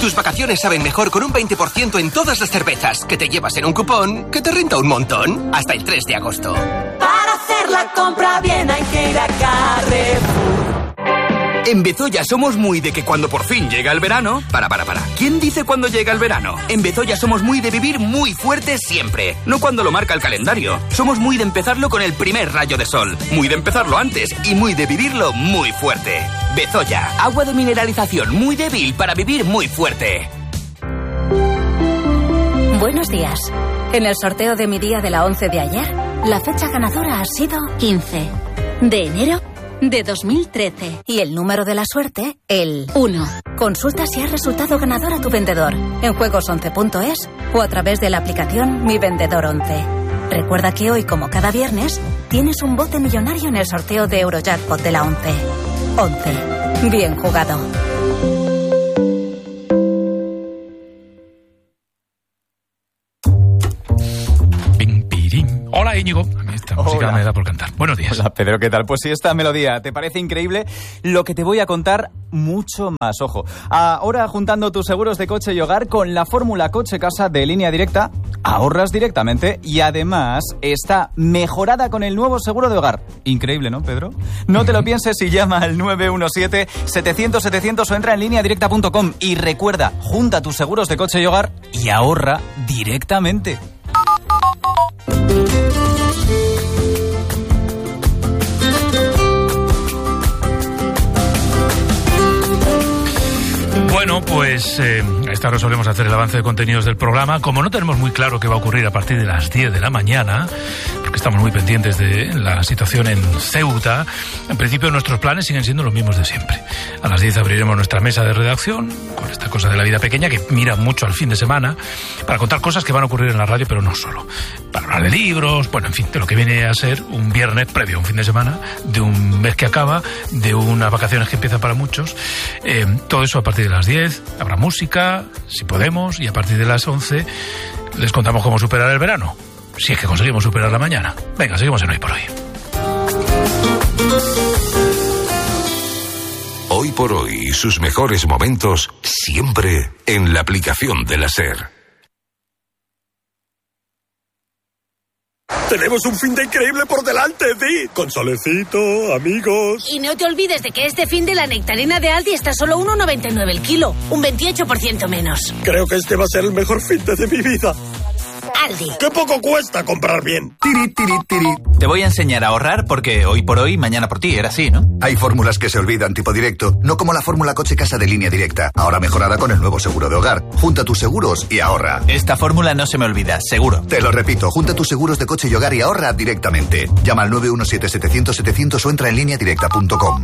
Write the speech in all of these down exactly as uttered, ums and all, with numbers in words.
Tus vacaciones saben mejor con un veinte por ciento en todas las cervezas que te llevas en un cupón que te renta un montón. Hasta el tres de agosto. Para hacer la compra bien hay que ir a Carrefour. En Bezoya somos muy de que cuando por fin llega el verano... Para, para, para. ¿Quién dice cuando llega el verano? En Bezoya somos muy de vivir muy fuerte siempre. No cuando lo marca el calendario. Somos muy de empezarlo con el primer rayo de sol. Muy de empezarlo antes y muy de vivirlo muy fuerte. Bezoya, agua de mineralización muy débil para vivir muy fuerte. Buenos días. En el sorteo de mi día de la once de ayer, la fecha ganadora ha sido quince de enero de dos mil trece. Y el número de la suerte, el uno. Consulta si has resultado ganador a tu vendedor en juegos once punto es o a través de la aplicación Mi Vendedor once. Recuerda que hoy, como cada viernes, tienes un bote millonario en el sorteo de Eurojackpot de la once. once. Bien jugado. Hola, Íñigo. A mí esta música Hola. me da por cantar. Buenos días. Hola, Pedro, ¿qué tal? Pues si esta melodía te parece increíble, lo que te voy a contar mucho más. Ojo, ahora juntando tus seguros de coche y hogar con la fórmula coche-casa de Línea Directa, ahorras directamente y además está mejorada con el nuevo seguro de hogar. Increíble, ¿no, Pedro? No te lo pienses y llama al nueve uno siete, setecientos, setecientos o entra en línea directa punto com y recuerda, junta tus seguros de coche y hogar y ahorra directamente. Bueno, pues eh, a esta hora solemos hacer el avance de contenidos del programa. Como no tenemos muy claro qué va a ocurrir a partir de las diez de la mañana, porque estamos muy pendientes de la situación en Ceuta, en principio nuestros planes siguen siendo los mismos de siempre. A las diez abriremos nuestra mesa de redacción, con esta cosa de la vida pequeña que mira mucho al fin de semana, para contar cosas que van a ocurrir en la radio, pero no solo. Para hablar de libros, bueno, en fin, de lo que viene a ser un viernes previo a un fin de semana, de un mes que acaba, de unas vacaciones que empiezan para muchos. Eh, todo eso a partir de las diez, habrá música, si podemos, y a partir de las once les contamos cómo superar el verano, si es que conseguimos superar la mañana. Venga, seguimos en Hoy por Hoy. Hoy por Hoy, sus mejores momentos siempre en la aplicación de la SER. Tenemos un fin de increíble por delante, Di. Con solecito, amigos. Y no te olvides de que este fin de la nectarina de Aldi está solo uno noventa y nueve el kilo, un veintiocho por ciento menos. Creo que este va a ser el mejor fin de mi vida. Aldi. ¡Qué poco cuesta comprar bien! Tiri, tiri, tiri. Te voy a enseñar a ahorrar porque hoy por hoy, mañana por ti, era así, ¿no? Hay fórmulas que se olvidan tipo directo, no como la fórmula coche-casa de Línea Directa, ahora mejorada con el nuevo seguro de hogar. Junta tus seguros y ahorra. Esta fórmula no se me olvida, seguro. Te lo repito, junta tus seguros de coche y hogar y ahorra directamente. Llama al nueve uno siete, setecientos, setecientos o entra en línea directa punto com.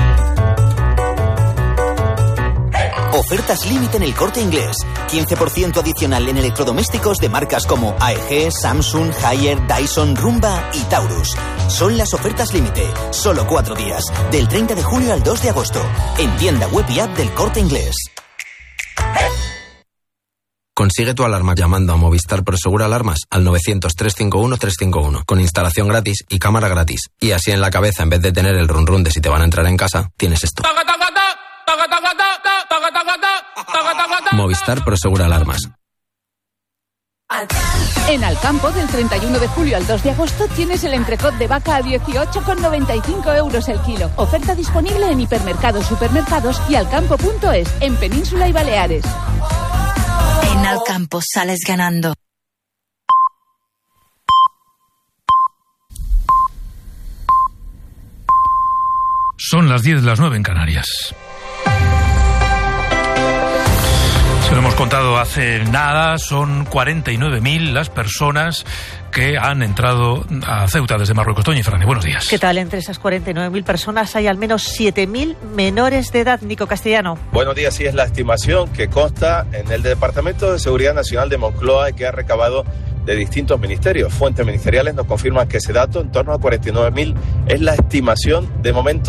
Ofertas límite en El Corte Inglés. quince por ciento adicional en electrodomésticos de marcas como A E G, Samsung, Haier, Dyson, Rumba y Taurus. Son las ofertas límite. Solo cuatro días. Del treinta de julio al dos de agosto. En tienda web y app del Corte Inglés. Consigue tu alarma llamando a Movistar Prosegura Alarmas al novecientos, trescientos cincuenta y uno, trescientos cincuenta y uno con instalación gratis y cámara gratis. Y así en la cabeza, en vez de tener el run run de si te van a entrar en casa, tienes esto. Movistar Prosegura Alarmas. En Alcampo, del treinta y uno de julio al dos de agosto, tienes el entrecot de vaca a dieciocho con noventa y cinco euros el kilo. Oferta disponible en hipermercados, supermercados y alcampo punto es, en Península y Baleares. En Alcampo sales ganando. Son las diez, las nueve en Canarias. Se lo hemos contado hace nada, son cuarenta y nueve mil las personas que han entrado a Ceuta desde Marruecos. Toñi Fernández, buenos días. ¿Qué tal? Entre esas cuarenta y nueve mil personas hay al menos siete mil menores de edad. Nico Castellano. Buenos días, sí es la estimación que consta en el Departamento de Seguridad Nacional de Moncloa y que ha recabado de distintos ministerios. Fuentes ministeriales nos confirman que ese dato, en torno a cuarenta y nueve mil, es la estimación de momento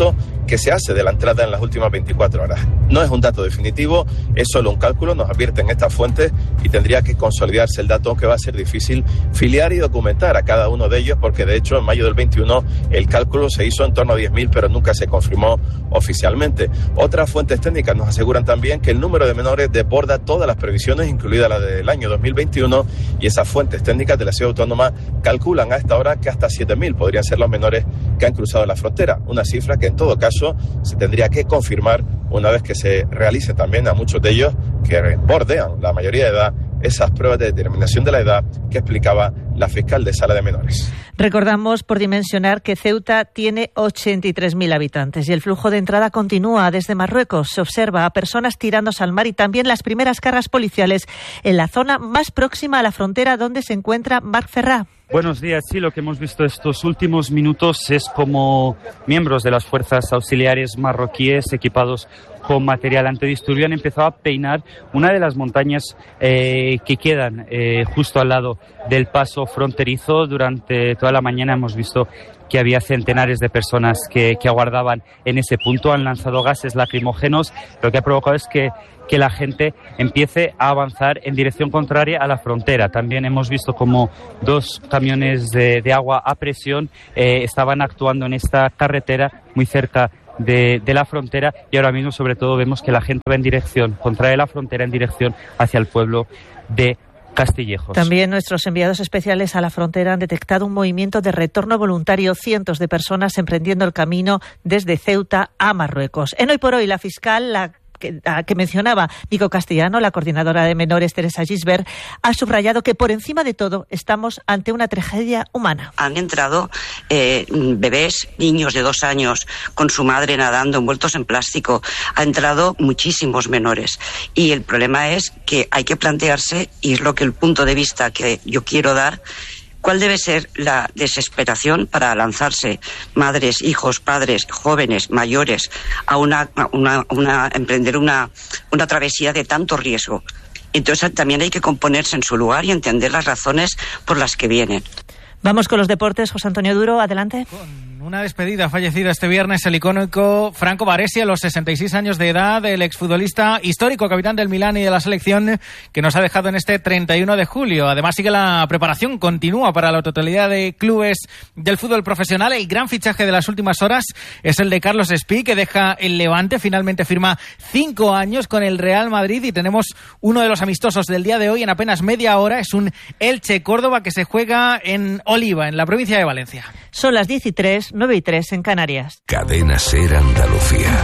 que se hace de la entrada en las últimas veinticuatro horas. No es un dato definitivo, es solo un cálculo, nos advierten estas fuentes y tendría que consolidarse el dato, aunque va a ser difícil filiar y documentar a cada uno de ellos, porque de hecho en mayo del veintiuno el cálculo se hizo en torno a diez mil, pero nunca se confirmó oficialmente. Otras fuentes técnicas nos aseguran también que el número de menores desborda todas las previsiones, incluida la del año dos mil veintiuno, y esas fuentes técnicas de la Ciudad Autónoma calculan a esta hora que hasta siete mil podrían ser los menores que han cruzado la frontera, una cifra que en todo caso se tendría que confirmar una vez que se realice también a muchos de ellos que bordean la mayoría de edad esas pruebas de determinación de la edad que explicaba la fiscal de Sala de Menores. Recordamos, por dimensionar, que Ceuta tiene ochenta y tres mil habitantes y el flujo de entrada continúa desde Marruecos. Se observa a personas tirándose al mar y también las primeras cargas policiales en la zona más próxima a la frontera donde se encuentra Marc Ferrà. Buenos días. Sí, lo que hemos visto estos últimos minutos es como miembros de las fuerzas auxiliares marroquíes equipados con material antidisturbio han empezado a peinar una de las montañas eh, que quedan eh, justo al lado del paso fronterizo. Durante toda la mañana hemos visto que había centenares de personas que, que aguardaban en ese punto. Han lanzado gases lacrimógenos. Lo que ha provocado es que, que la gente empiece a avanzar en dirección contraria a la frontera. También hemos visto como dos camiones de, de agua a presión eh, estaban actuando en esta carretera muy cerca De, de la frontera, y ahora mismo sobre todo vemos que la gente va en dirección, contrae la frontera en dirección hacia el pueblo de Castillejos. También nuestros enviados especiales a la frontera han detectado un movimiento de retorno voluntario, cientos de personas emprendiendo el camino desde Ceuta a Marruecos. En Hoy por Hoy, la fiscal, la Que, que mencionaba Nico Castellano, la coordinadora de menores Teresa Gisbert, ha subrayado que por encima de todo estamos ante una tragedia humana. Han entrado eh, bebés, niños de dos años con su madre nadando envueltos en plástico. Ha entrado muchísimos menores y el problema es que hay que plantearse, y es lo que el punto de vista que yo quiero dar, ¿cuál debe ser la desesperación para lanzarse madres, hijos, padres, jóvenes, mayores a una, una, una emprender una, una travesía de tanto riesgo? Entonces también hay que componerse en su lugar y entender las razones por las que vienen. Vamos con los deportes. José Antonio Duro, adelante. Con una despedida, fallecido este viernes el icónico Franco Baresi a los sesenta y seis años de edad, el exfutbolista histórico, capitán del Milán y de la selección, que nos ha dejado en este treinta y uno de julio. Además sigue la preparación continua para la totalidad de clubes del fútbol profesional. El gran fichaje de las últimas horas es el de Carlos Espí, que deja el Levante, finalmente firma cinco años con el Real Madrid, y tenemos uno de los amistosos del día de hoy en apenas media hora. Es un Elche-Córdoba que se juega en Oliva, en la provincia de Valencia. Son las diez y tres, nueve y tres en Canarias. Cadena SER Andalucía.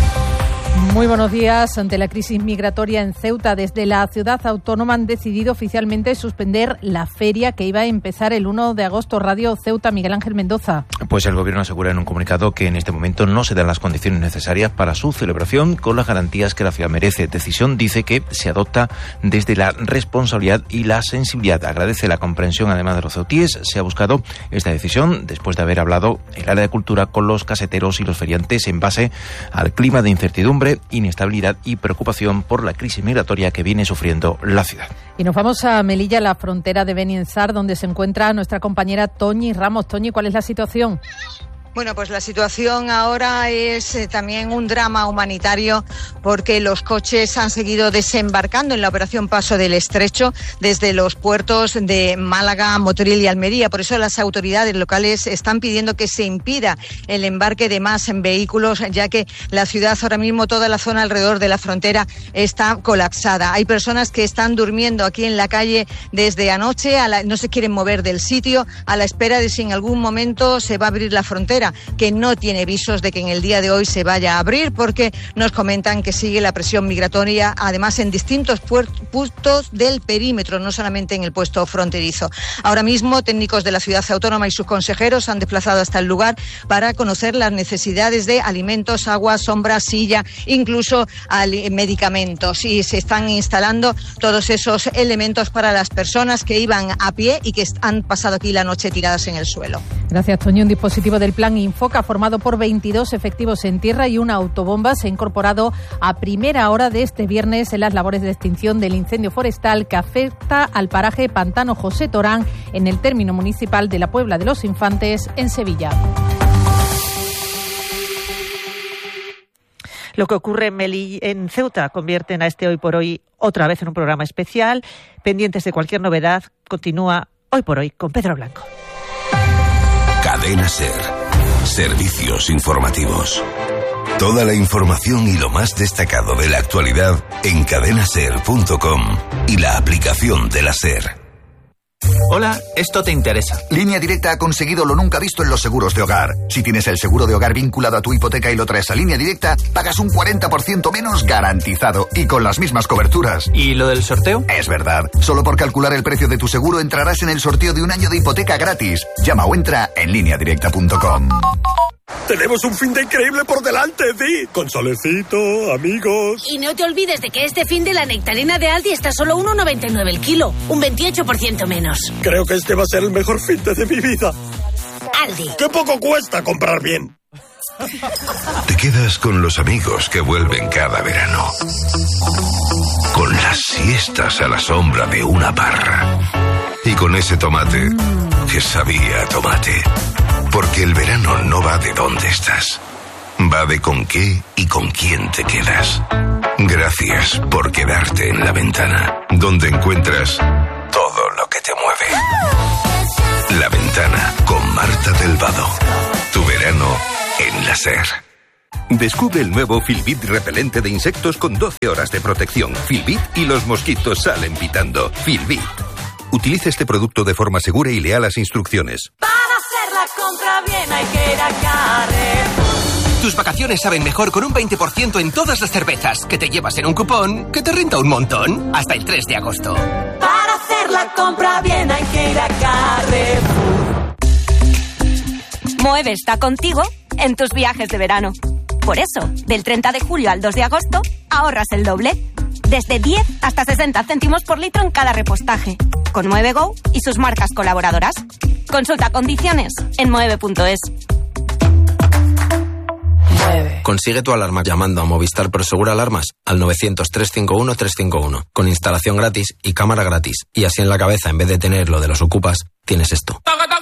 Muy buenos días. Ante la crisis migratoria en Ceuta, desde la ciudad autónoma han decidido oficialmente suspender la feria que iba a empezar el uno de agosto. Radio Ceuta, Miguel Ángel Mendoza. Pues el gobierno asegura en un comunicado que en este momento no se dan las condiciones necesarias para su celebración con las garantías que la ciudad merece. Decisión, dice, que se adopta desde la responsabilidad y la sensibilidad. Agradece la comprensión además de los ceutíes. Se ha buscado esta decisión después de haber hablado el área de cultura con los caseteros y los feriantes en base al clima de incertidumbre, inestabilidad y preocupación por la crisis migratoria que viene sufriendo la ciudad. Y nos vamos a Melilla, la frontera de Benienzar, donde se encuentra nuestra compañera Toñi Ramos. Toñi, ¿cuál es la situación? Bueno, pues la situación ahora es eh, también un drama humanitario, porque los coches han seguido desembarcando en la operación Paso del Estrecho desde los puertos de Málaga, Motril y Almería. Por eso las autoridades locales están pidiendo que se impida el embarque de más en vehículos, ya que la ciudad ahora mismo, toda la zona alrededor de la frontera está colapsada. Hay personas que están durmiendo aquí en la calle desde anoche, a la, no se quieren mover del sitio a la espera de si en algún momento se va a abrir la frontera, que no tiene visos de que en el día de hoy se vaya a abrir, porque nos comentan que sigue la presión migratoria, además en distintos puntos del perímetro, no solamente en el puesto fronterizo. Ahora mismo técnicos de la ciudad autónoma y sus consejeros se han desplazado hasta el lugar para conocer las necesidades de alimentos, agua, sombra, silla, incluso medicamentos, y se están instalando todos esos elementos para las personas que iban a pie y que han pasado aquí la noche tiradas en el suelo. Gracias, Toño. Un dispositivo del Plan Infoca, formado por veintidós efectivos en tierra y una autobomba, se ha incorporado a primera hora de este viernes en las labores de extinción del incendio forestal que afecta al paraje Pantano José Torán, en el término municipal de la Puebla de los Infantes, en Sevilla. Lo que ocurre en, Meli- en Ceuta convierten a este Hoy por Hoy otra vez en un programa especial. Pendientes de cualquier novedad, continúa Hoy por Hoy con Pedro Blanco. Cadena SER. Servicios informativos. Toda la información y lo más destacado de la actualidad en cadena ser punto com y la aplicación de la SER. Hola, esto te interesa. Línea Directa ha conseguido lo nunca visto en los seguros de hogar. Si tienes el seguro de hogar vinculado a tu hipoteca y lo traes a Línea Directa, pagas un cuarenta por ciento menos garantizado y con las mismas coberturas. ¿Y lo del sorteo? Es verdad. Solo por calcular el precio de tu seguro entrarás en el sorteo de un año de hipoteca gratis. Llama o entra en línea directa punto com. Tenemos un fin de increíble por delante, Di. Con solecito, amigos. Y no te olvides de que este fin de la nectarina de Aldi está solo uno noventa y nueve el kilo, un veintiocho por ciento menos. Creo que este va a ser el mejor fin de mi vida. Aldi. ¡Qué poco cuesta comprar bien! Te quedas con los amigos que vuelven cada verano. Con las siestas a la sombra de una parra. Y con ese tomate que sabía a tomate. Porque el verano no va de dónde estás. Va de con qué y con quién te quedas. Gracias por quedarte en La Ventana, donde encuentras todo lo que te mueve. La Ventana con Marta del Vado. Tu verano en la SER. Descubre el nuevo Filbit repelente de insectos con doce horas de protección. Filbit y los mosquitos salen pitando. Filbit. Utilice este producto de forma segura y lea las instrucciones. Para hacer la compra bien hay que ir a Carrefour. Tus vacaciones saben mejor con un veinte por ciento en todas las cervezas que te llevas en un cupón que te renta un montón. Hasta el tres de agosto. Para hacer la compra bien hay que ir a Carrefour. Moeve está contigo en tus viajes de verano. Por eso, del treinta de julio al dos de agosto, ahorras el doble. Desde diez hasta sesenta céntimos por litro en cada repostaje. Con Mueve Go y sus marcas colaboradoras. Consulta condiciones en mueve punto es. Consigue tu alarma llamando a Movistar Prosegur Alarmas al nueve cero cero, tres cinco uno, tres cinco uno, con instalación gratis y cámara gratis. Y así en la cabeza, en vez de tener lo de los ocupas, tienes esto.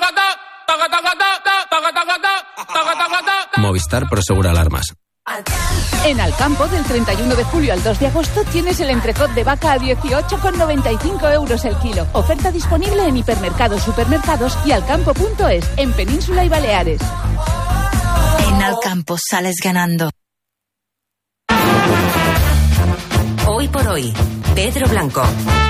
Movistar Prosegur Alarmas. En Alcampo, del treinta y uno de julio al dos de agosto, tienes el entrecot de vaca a dieciocho con noventa y cinco euros el kilo. Oferta disponible en hipermercados, supermercados y alcampo punto es, en Península y Baleares. En Alcampo sales ganando. Hoy por hoy, Pedro Blanco.